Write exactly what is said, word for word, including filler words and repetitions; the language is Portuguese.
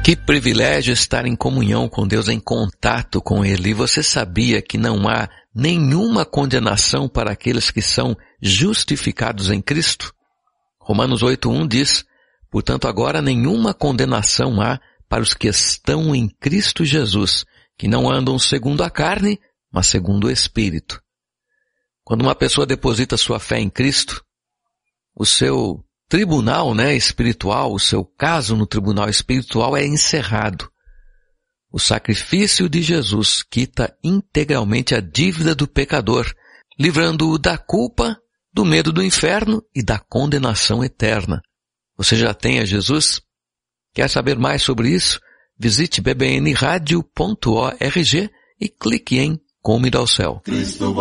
Que privilégio estar em comunhão com Deus, em contato com Ele. E você sabia que não há nenhuma condenação para aqueles que são justificados em Cristo? Romanos oito, um diz, portanto agora nenhuma condenação há para os que estão em Cristo Jesus, que não andam segundo a carne, mas segundo o Espírito. Quando uma pessoa deposita sua fé em Cristo, o seu tribunal, né, espiritual, o seu caso no tribunal espiritual é encerrado. O sacrifício de Jesus quita integralmente a dívida do pecador, livrando-o da culpa, do medo do inferno e da condenação eterna. Você já tem a Jesus? Quer saber mais sobre isso? Visite b b n radio ponto org e clique em Como ir ao céu.